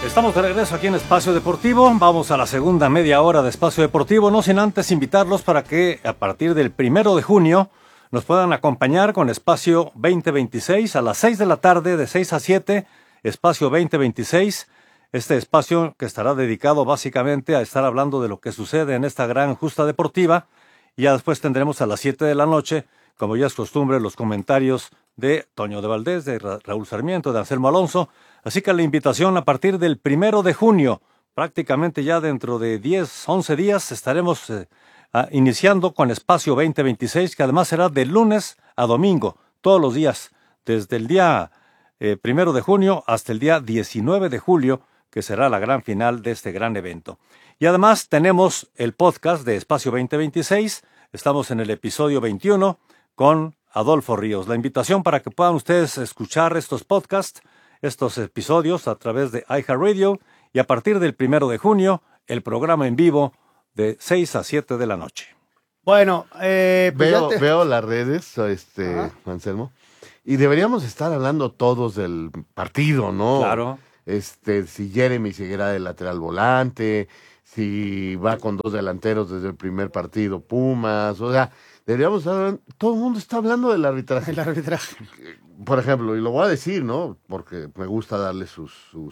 Estamos de regreso aquí en Espacio Deportivo. Vamos a la segunda media hora de Espacio Deportivo, no sin antes invitarlos para que a partir del 1 de junio nos puedan acompañar con Espacio 2026 a las 6 de la tarde, de 6 a 7, Espacio 2026. Este espacio que estará dedicado básicamente a estar hablando de lo que sucede en esta gran justa deportiva. Y ya después tendremos a las 7 de la noche, como ya es costumbre, los comentarios de Toño de Valdés, de Raúl Sarmiento, de Anselmo Alonso. Así que la invitación a partir del 1 de junio, prácticamente ya dentro de 10, 11 días, estaremos iniciando con Espacio 2026, que además será de lunes a domingo, todos los días, desde el día 1 de junio hasta el día 19 de julio, que será la gran final de este gran evento. Y además tenemos el podcast de Espacio 2026, estamos en el episodio 21 con Adolfo Ríos. La invitación para que puedan ustedes escuchar estos podcasts, estos episodios a través de iHeartRadio, y a partir del 1 de junio, el programa en vivo de 6 a 7 de la noche. Bueno, veo las redes, Anselmo, y deberíamos estar hablando todos del partido, ¿no? Claro. Si Jeremy seguirá de lateral volante, si va con dos delanteros desde el primer partido, Pumas, o sea, deberíamos estar, todo el mundo está hablando del arbitraje. El arbitraje. Por ejemplo, y lo voy a decir, ¿no? Porque me gusta darle su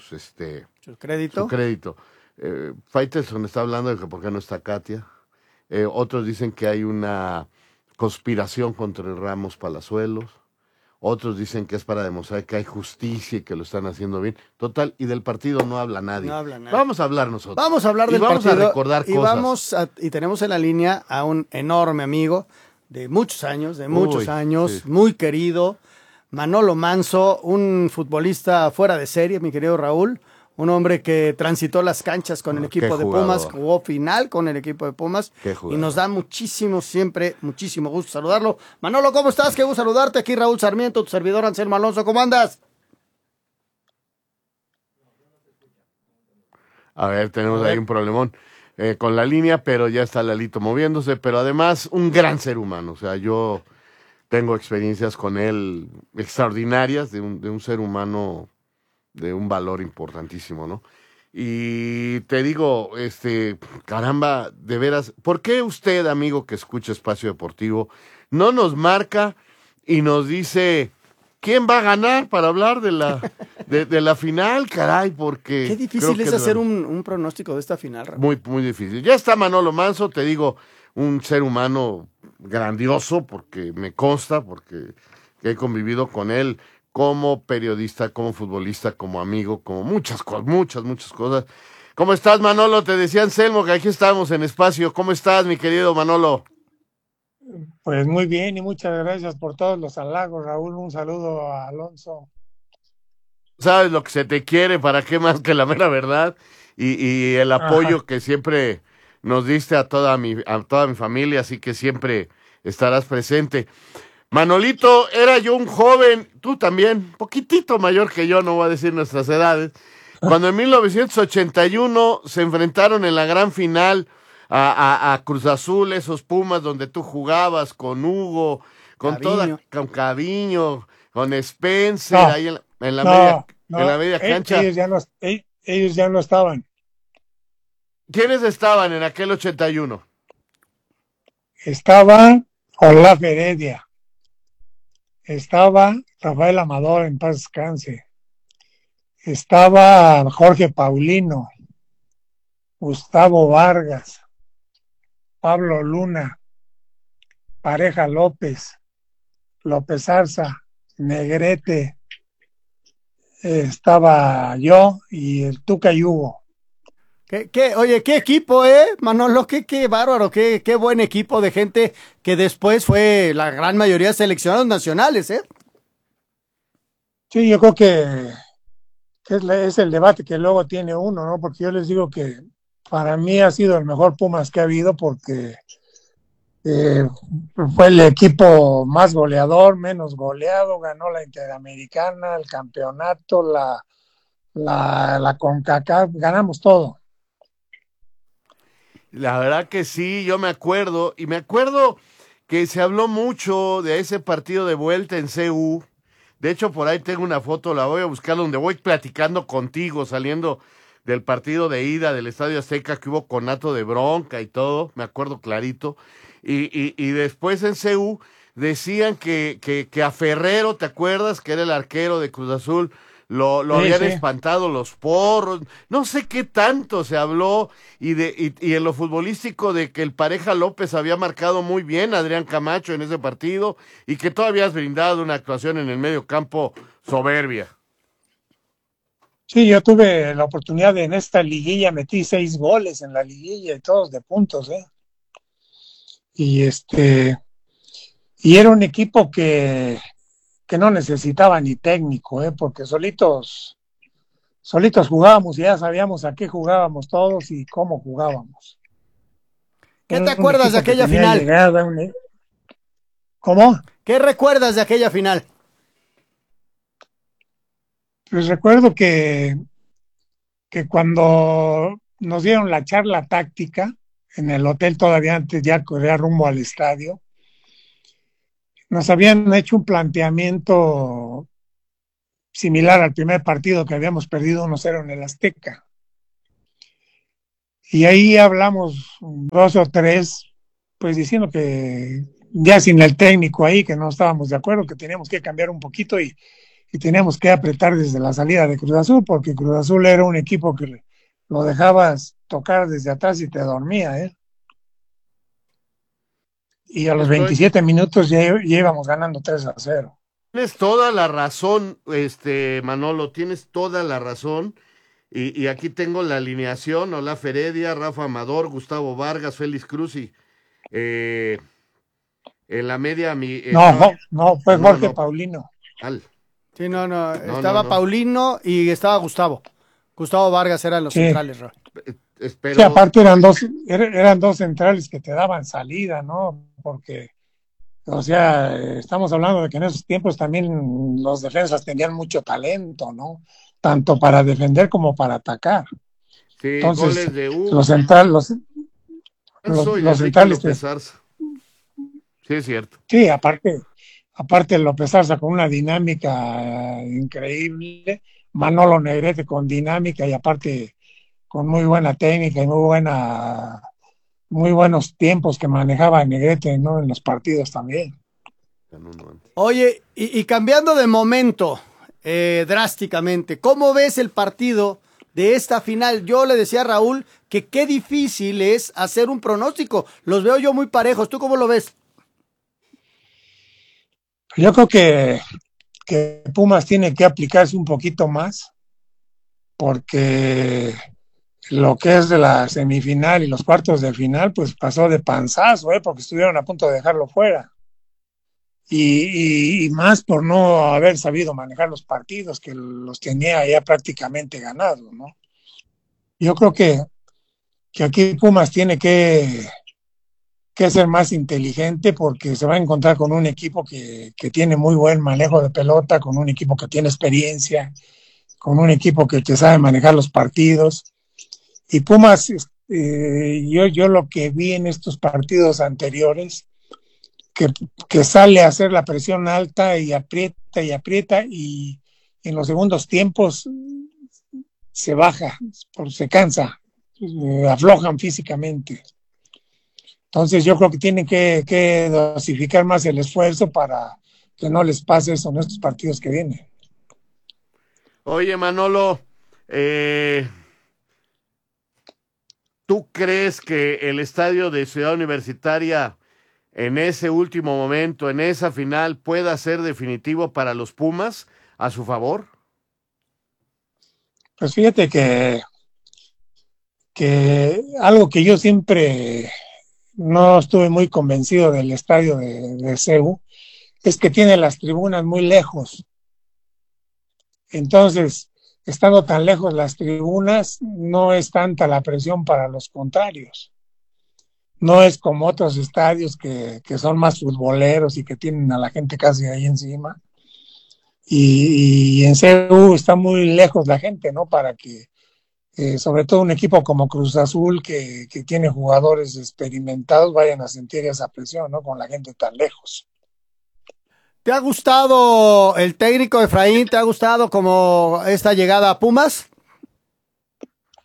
crédito. Su crédito. Faitelson está hablando de que por qué no está Katia. Otros dicen que hay una conspiración contra el Ramos Palazuelos. Otros dicen que es para demostrar que hay justicia y que lo están haciendo bien. Total, y del partido no habla nadie. No habla nadie. Vamos a hablar nosotros. Vamos a hablar del partido. Vamos a recordar cosas. Y tenemos en la línea a un enorme amigo de muchos años, Sí. muy querido, Manolo Manso, un futbolista fuera de serie, mi querido Raúl. Un hombre que transitó las canchas con el equipo de Pumas, jugó final con el equipo de Pumas y nos da muchísimo gusto saludarlo. Manolo, ¿cómo estás? Qué gusto saludarte. Aquí Raúl Sarmiento, tu servidor Anselmo Alonso. ¿Cómo andas? A ver, tenemos ahí un problemón con la línea, pero ya está Lalito moviéndose. Pero además, un gran ser humano. O sea, yo tengo experiencias con él extraordinarias de un ser humano de un valor importantísimo, ¿no? Y te digo, caramba, de veras, ¿por qué usted, amigo que escucha Espacio Deportivo, no nos marca y nos dice quién va a ganar para hablar de la final, caray? Porque qué difícil es hacer un pronóstico de esta final, Raúl. Muy, muy difícil. Ya está Manolo Manso, te digo, un ser humano grandioso, porque me consta, porque he convivido con él como periodista, como futbolista, como amigo, como muchas cosas. ¿Cómo estás, Manolo? Te decía Anselmo que aquí estamos en Espacio. ¿Cómo estás, mi querido Manolo? Pues muy bien y muchas gracias por todos los halagos, Raúl. Un saludo a Alonso. Sabes lo que se te quiere, ¿para qué más que la mera verdad? Y el apoyo que siempre nos diste a toda mi familia, así que siempre estarás presente. Manolito, era yo un joven, tú también, poquitito mayor que yo, no voy a decir nuestras edades, cuando en 1981 se enfrentaron en la gran final a Cruz Azul, esos Pumas donde tú jugabas con Hugo, con Caviño, con Spencer, ahí en la media cancha. Ellos ya no estaban. ¿Quiénes estaban en aquel 81? Estaba Olaf Heredia. Estaba Rafael Amador, en paz descanse. Estaba Jorge Paulino, Gustavo Vargas, Pablo Luna, Pareja López, López Arza, Negrete, estaba yo y el Tuca y Hugo. Oye, qué equipo, Manolo, qué bárbaro, qué buen equipo de gente que después fue la gran mayoría de seleccionados nacionales, Sí, yo creo que es el debate que luego tiene uno, ¿no? Porque yo les digo que para mí ha sido el mejor Pumas que ha habido porque fue el equipo más goleador, menos goleado, ganó la Interamericana, el campeonato, la CONCACAF, ganamos todo. La verdad que sí, yo me acuerdo que se habló mucho de ese partido de vuelta en CU. De hecho, por ahí tengo una foto, la voy a buscar, donde voy platicando contigo, saliendo del partido de ida del Estadio Azteca, que hubo conato de bronca y todo, me acuerdo clarito, y después en CU decían que a Ferrero, ¿te acuerdas? Que era el arquero de Cruz Azul, lo habían espantado los porros, no sé qué tanto se habló, y en lo futbolístico de que el Pareja López había marcado muy bien a Adrián Camacho en ese partido, y que tú habías brindado una actuación en el medio campo soberbia. Sí, yo tuve la oportunidad en esta liguilla, metí 6 goles en la liguilla y todos de puntos, Y y era un equipo que no necesitaba ni técnico, porque solitos jugábamos y ya sabíamos a qué jugábamos todos y cómo jugábamos. ¿Qué te acuerdas de aquella final? ¿Cómo? ¿Qué recuerdas de aquella final? Pues recuerdo que cuando nos dieron la charla táctica en el hotel, todavía antes ya corría rumbo al estadio, nos habían hecho un planteamiento similar al primer partido que habíamos perdido 1-0 en el Azteca. Y ahí hablamos 2 o 3, pues diciendo que ya sin el técnico ahí, que no estábamos de acuerdo, que teníamos que cambiar un poquito y teníamos que apretar desde la salida de Cruz Azul, porque Cruz Azul era un equipo que lo dejabas tocar desde atrás y te dormía, Y a los 27 minutos ya íbamos ganando 3-0. Tienes toda la razón, Manolo, tienes toda la razón. Y aquí tengo la alineación: Olaf Heredia, Rafa Amador, Gustavo Vargas, Félix Cruz y en la media no, fue Jorge Paulino. Sí, estaba Paulino y estaba Gustavo Vargas, eran los centrales. Sí, aparte eran dos centrales que te daban salida, ¿no? Porque, o sea, estamos hablando de que en esos tiempos también los defensas tenían mucho talento, ¿no? Tanto para defender como para atacar. Sí, entonces, goles de los centrales. Sí, es cierto. Sí, aparte López Arza con una dinámica increíble, Manolo Negrete con dinámica y aparte con muy buena técnica y muy buenos tiempos que manejaba Negrete, ¿no? En los partidos también. Oye, y cambiando de momento drásticamente, ¿cómo ves el partido de esta final? Yo le decía a Raúl que qué difícil es hacer un pronóstico. Los veo yo muy parejos. ¿Tú cómo lo ves? Yo creo que Pumas tiene que aplicarse un poquito más, porque lo que es de la semifinal y los cuartos de final, pues pasó de panzazo, porque estuvieron a punto de dejarlo fuera. Y más por no haber sabido manejar los partidos, que los tenía ya prácticamente ganados, ¿no? Yo creo que aquí Pumas tiene que ser más inteligente, porque se va a encontrar con un equipo que tiene muy buen manejo de pelota, con un equipo que tiene experiencia, con un equipo que sabe manejar los partidos. Y Pumas, yo lo que vi en estos partidos anteriores, que sale a hacer la presión alta y aprieta y en los segundos tiempos se baja, se cansa, aflojan físicamente. Entonces yo creo que tienen que dosificar más el esfuerzo para que no les pase eso en estos partidos que vienen. Oye, Manolo, ¿tú crees que el estadio de Ciudad Universitaria en ese último momento, en esa final, pueda ser definitivo para los Pumas a su favor? Pues fíjate que algo que yo siempre no estuve muy convencido del estadio de CEU es que tiene las tribunas muy lejos. Entonces, estando tan lejos las tribunas, no es tanta la presión para los contrarios. No es como otros estadios que son más futboleros y que tienen a la gente casi ahí encima. Y en CEU está muy lejos la gente, ¿no? Para que, sobre todo un equipo como Cruz Azul, que tiene jugadores experimentados, vayan a sentir esa presión, ¿no? Con la gente tan lejos. ¿Te ha gustado el técnico Efraín? ¿Te ha gustado como esta llegada a Pumas?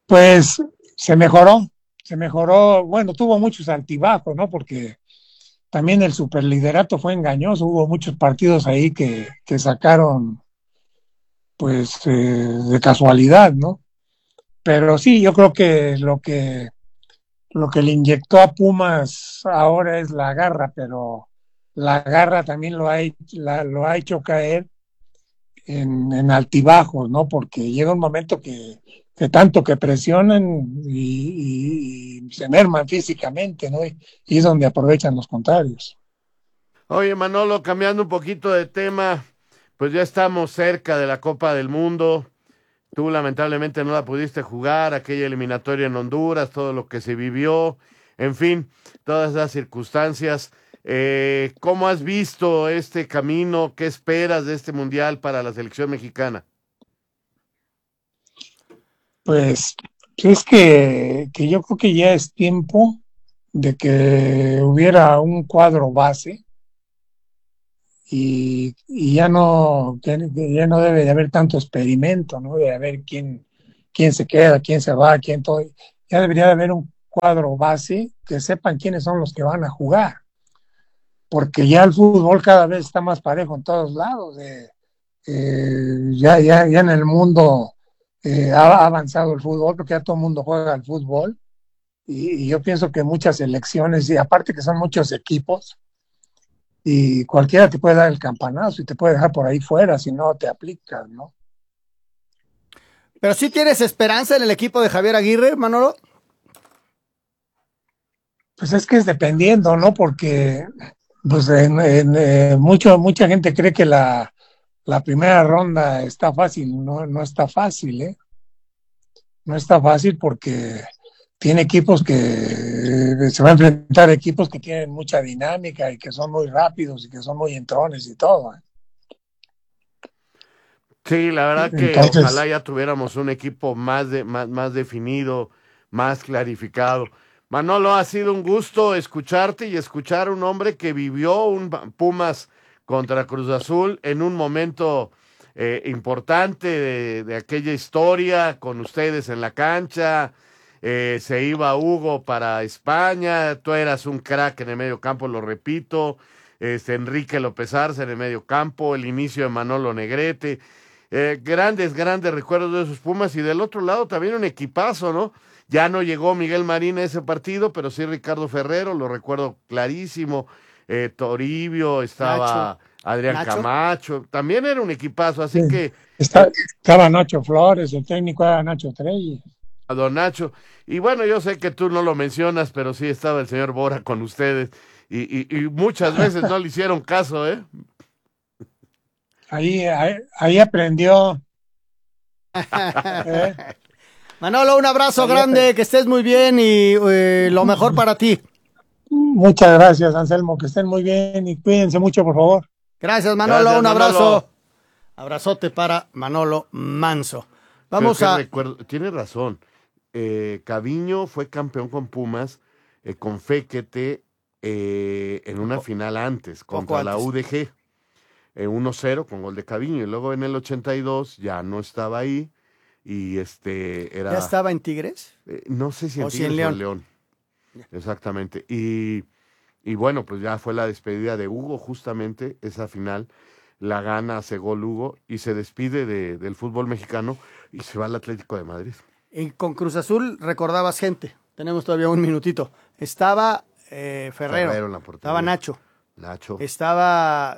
Pues se mejoró, bueno, tuvo muchos altibajos, ¿no? Porque también el superliderato fue engañoso, hubo muchos partidos ahí que sacaron, pues, de casualidad, ¿no? Pero sí, yo creo que lo que le inyectó a Pumas ahora es la garra, pero la garra también lo ha hecho caer en altibajos, ¿no? Porque llega un momento que tanto que presionan y se merman físicamente, ¿no? Y es donde aprovechan los contrarios. Oye, Manolo, cambiando un poquito de tema, pues ya estamos cerca de la Copa del Mundo. Tú lamentablemente no la pudiste jugar, aquella eliminatoria en Honduras, todo lo que se vivió, en fin, todas esas circunstancias. ¿Cómo has visto este camino? ¿Qué esperas de este mundial para la selección mexicana? Pues es que yo creo que ya es tiempo de que hubiera un cuadro base y ya ya no debe de haber tanto experimento, ¿no? De haber quién se queda, quién se va, quién todo. Ya debería de haber un cuadro base que sepan quiénes son los que van a jugar, porque ya el fútbol cada vez está más parejo en todos lados. Ya en el mundo ha avanzado el fútbol, porque ya todo el mundo juega al fútbol, y yo pienso que muchas selecciones, y aparte que son muchos equipos, y cualquiera te puede dar el campanazo y te puede dejar por ahí fuera si no te aplicas, ¿no? Pero sí tienes esperanza en el equipo de Javier Aguirre, Manolo. Pues es que es dependiendo, ¿no? Porque pues mucha gente cree que la primera ronda está fácil. No está fácil, ¿eh? No está fácil porque tiene equipos que se va a enfrentar a equipos que tienen mucha dinámica y que son muy rápidos y que son muy entrones y todo, ¿eh? Sí, la verdad que Entonces, ojalá ya tuviéramos un equipo más definido, más clarificado. Manolo, ha sido un gusto escucharte y escuchar a un hombre que vivió un Pumas contra Cruz Azul en un momento importante de aquella historia, con ustedes en la cancha. Se iba Hugo para España, tú eras un crack en el medio campo, lo repito. Enrique López Arce en el medio campo, el inicio de Manolo Negrete. Grandes recuerdos de esos Pumas, y del otro lado también un equipazo, ¿no? Ya no llegó Miguel Marín a ese partido, pero sí Ricardo Ferrero, lo recuerdo clarísimo. Toribio, estaba Nacho. Adrián Nacho. Camacho, también era un equipazo, así sí, que estaba Nacho Flores, el técnico era Nacho Treyes. a don Nacho, y bueno, yo sé que tú no lo mencionas, pero sí estaba el señor Bora con ustedes, y muchas veces no le hicieron caso, ¿eh? Ahí aprendió. Manolo, un abrazo grande, que estés muy bien y lo mejor para ti. Muchas gracias, Anselmo, que estén muy bien y cuídense mucho, por favor. Gracias, Manolo, Gracias, un abrazo. Manolo. Abrazote para Manolo Manso. Vamos a... Tiene razón. Caviño fue campeón con Pumas, con Fekete, en una final antes, contra la UDG. 1-0 con gol de Caviño, y luego en el 82 ya no estaba ahí, y era... ¿Ya estaba en Tigres? No sé si en O si Tigres en León. o en León. Exactamente. Y bueno, pues ya fue la despedida de Hugo, justamente, esa final. La gana, hace gol Hugo, y se despide del fútbol mexicano, y se va al Atlético de Madrid. Y con Cruz Azul recordabas gente. Tenemos todavía un minutito. Estaba Ferrero en la portería. Estaba Nacho. Estaba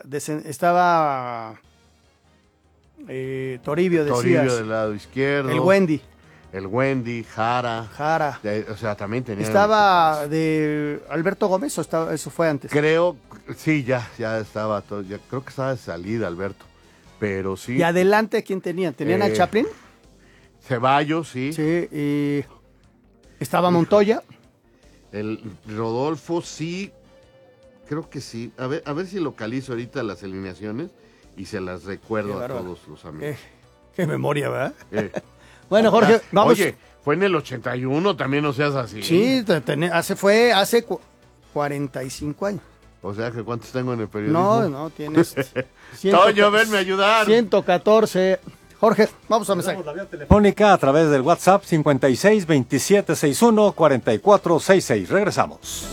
Toribio, decías. Toribio del lado izquierdo. El Wendy, Jara. O sea, también tenía... Estaba de Alberto Gómez, o eso fue antes. Creo, sí, ya estaba todo, ya creo que estaba de salida Alberto, pero sí. ¿Y adelante quién tenían? ¿Tenían al Chaplin? Ceballos, sí. Sí, y estaba Montoya. El Rodolfo, sí, creo que sí. A ver si localizo ahorita las alineaciones y se las recuerdo a todos los amigos. Qué memoria, ¿verdad? Bueno, Jorge, vamos. Oye, fue en el 81, también no seas así. Sí, fue hace 45 años. O sea, que ¿cuántos tengo en el periodismo? No, tienes... Toño, venme a ayudar. 114. Jorge, vamos a mensaje. La vía telefónica a través del WhatsApp 56 27 61 44 66. Regresamos.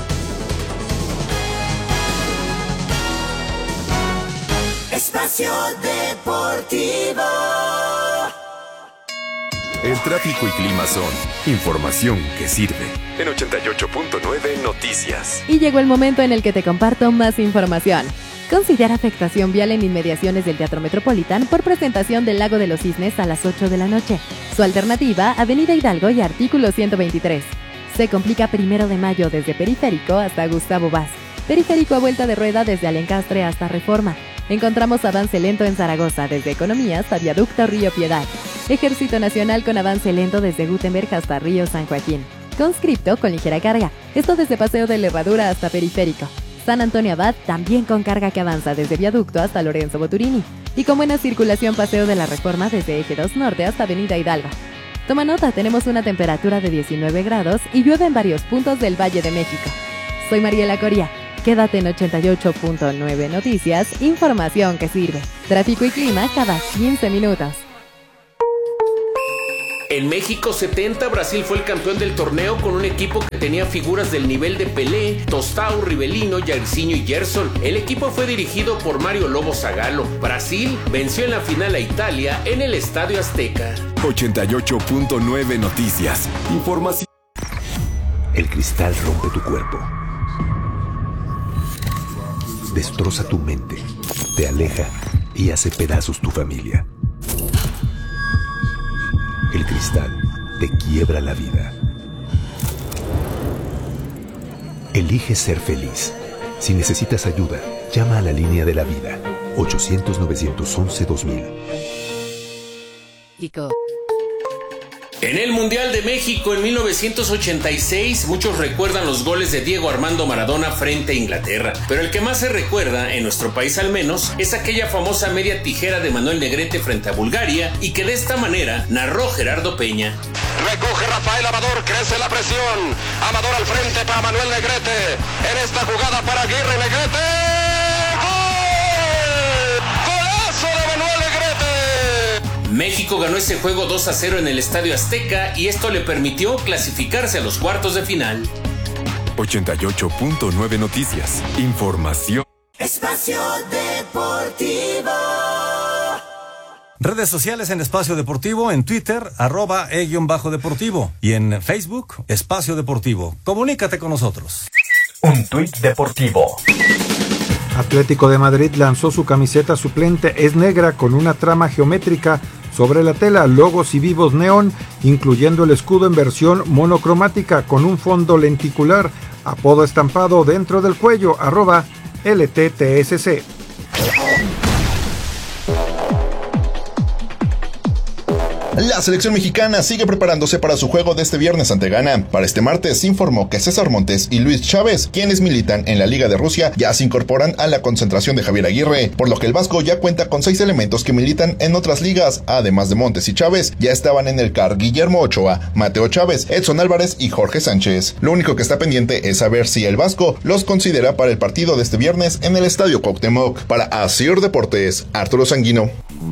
Espacio Deportivo. El tráfico y clima son información que sirve. En 88.9 Noticias. Y llegó el momento en el que te comparto más información. Considera afectación vial en inmediaciones del Teatro Metropolitán por presentación del Lago de los Cisnes a las 8 de la noche. Su alternativa, Avenida Hidalgo y Artículo 123. Se complica 1 de mayo desde Periférico hasta Gustavo Vaz. Periférico a vuelta de rueda desde Alencastre hasta Reforma. Encontramos avance lento en Zaragoza desde Economía hasta Viaducto Río Piedad. Ejército Nacional con avance lento desde Gutenberg hasta Río San Joaquín. Conscripto con ligera carga. Esto desde Paseo de la Herradura hasta Periférico. San Antonio Abad también con carga que avanza desde Viaducto hasta Lorenzo Boturini. Y con buena circulación Paseo de la Reforma desde Eje 2 Norte hasta Avenida Hidalgo. Toma nota, tenemos una temperatura de 19 grados y llueve en varios puntos del Valle de México. Soy Mariela Coria. Quédate en 88.9 Noticias, información que sirve. Tráfico y clima cada 15 minutos. En México 70, Brasil fue el campeón del torneo con un equipo que tenía figuras del nivel de Pelé, Tostão, Rivelino, Jairzinho y Gerson. El equipo fue dirigido por Mario Lobo Zagallo. Brasil venció en la final a Italia en el Estadio Azteca. 88.9 Noticias. Información. El cristal rompe tu cuerpo. Destroza tu mente, te aleja y hace pedazos tu familia. El cristal te quiebra la vida. Elige ser feliz. Si necesitas ayuda, llama a la línea de la vida. 800-911-2000. En el Mundial de México en 1986, muchos recuerdan los goles de Diego Armando Maradona frente a Inglaterra, pero el que más se recuerda, en nuestro país al menos, es aquella famosa media tijera de Manuel Negrete frente a Bulgaria y que de esta manera narró Gerardo Peña. Recoge Rafael Amador, crece la presión. Amador al frente para Manuel Negrete. En esta jugada para Aguirre, Negrete. ¡Gol! ¡Golazo de Manuel Negrete! México ganó ese juego 2-0 en el Estadio Azteca y esto le permitió clasificarse a los cuartos de final. 88.9 Noticias. Información. Espacio Deportivo. Redes sociales en Espacio Deportivo, en Twitter, @e_deportivo y en Facebook, Espacio Deportivo. Comunícate con nosotros. Un tuit deportivo. Atlético de Madrid lanzó su camiseta suplente, es negra con una trama geométrica sobre la tela, logos y vivos neón, incluyendo el escudo en versión monocromática con un fondo lenticular, apodo estampado dentro del cuello, @LTTSC. La selección mexicana sigue preparándose para su juego de este viernes ante Ghana. Para este martes se informó que César Montes y Luis Chávez, quienes militan en la Liga de Rusia, ya se incorporan a la concentración de Javier Aguirre, por lo que el Vasco ya cuenta con 6 elementos que militan en otras ligas. Además de Montes y Chávez, ya estaban en el CAR Guillermo Ochoa, Mateo Chávez, Edson Álvarez y Jorge Sánchez. Lo único que está pendiente es saber si el Vasco los considera para el partido de este viernes en el Estadio Cuauhtémoc. Para Asir Deportes, Arturo Sanguino.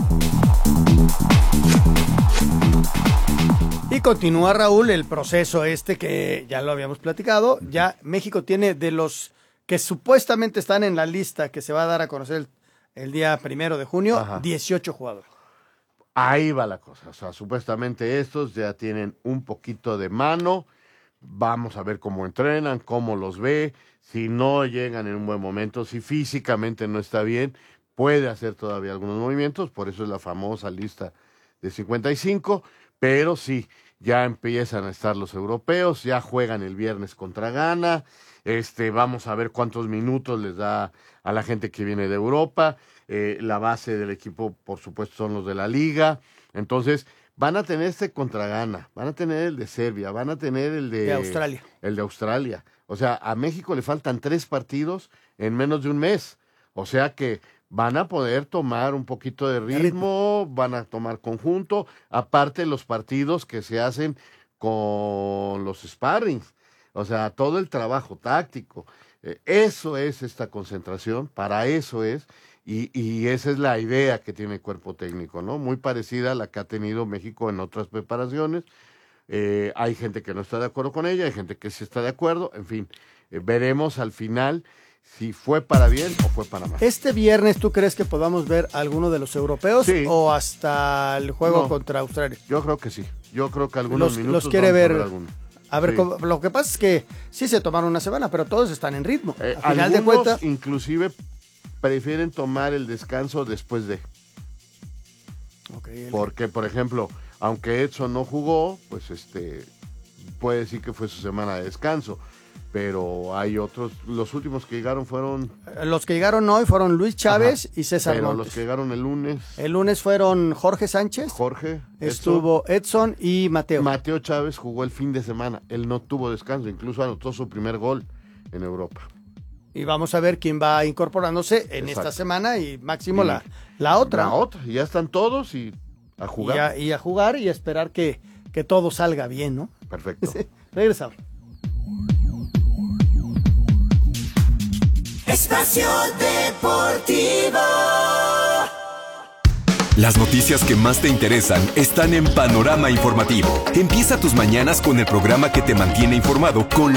Y continúa, Raúl, el proceso que ya lo habíamos platicado. Ya México tiene, de los que supuestamente están en la lista que se va a dar a conocer el día 1 de junio, ajá, 18 jugadores. Ahí va la cosa. O sea, supuestamente estos ya tienen un poquito de mano. Vamos a ver cómo entrenan, cómo los ve. Si no llegan en un buen momento, si físicamente no está bien, puede hacer todavía algunos movimientos. Por eso es la famosa lista de 55. Pero sí, ya empiezan a estar los europeos, ya juegan el viernes contra Ghana, vamos a ver cuántos minutos les da a la gente que viene de Europa, la base del equipo, por supuesto, son los de la Liga, entonces van a tener contra Ghana, van a tener el de Serbia, van a tener el de Australia. El de Australia, o sea, a México le faltan 3 partidos en menos de un mes, o sea que van a poder tomar un poquito de ritmo, van a tomar conjunto, aparte los partidos que se hacen con los sparrings, o sea, todo el trabajo táctico. Eso es esta concentración, para eso es, Y esa es la idea que tiene el cuerpo técnico, ¿no? Muy parecida a la que ha tenido México en otras preparaciones. Hay gente que no está de acuerdo con ella, hay gente que sí está de acuerdo, en fin, veremos al final si fue para bien o fue para mal. ¿Este viernes tú crees que podamos ver a alguno de los europeos o hasta el juego contra Australia? Yo creo que sí, yo creo que algunos minutos los quiere ver. A ver, sí. Lo que pasa es que sí se tomaron una semana, pero todos están en ritmo. Al final de cuentas, inclusive prefieren tomar el descanso después de. Porque, por ejemplo, aunque Edson no jugó, pues puede decir que fue su semana de descanso. Pero hay otros, los últimos que llegaron fueron... Los que llegaron hoy fueron Luis Chávez y César Montes. Pero Montes. los que llegaron el lunes... El lunes fueron Jorge Sánchez. Estuvo Edson y Mateo. Mateo Chávez jugó el fin de semana. Él no tuvo descanso, incluso anotó su primer gol en Europa. Y vamos a ver quién va incorporándose en esta semana y máximo la otra. La otra, y ya están todos y a jugar. Y a jugar y a esperar que todo salga bien, ¿no? Perfecto. Sí. Regresamos. Espacio Deportivo. Las noticias que más te interesan están en Panorama Informativo. Empieza tus mañanas con el programa que te mantiene informado con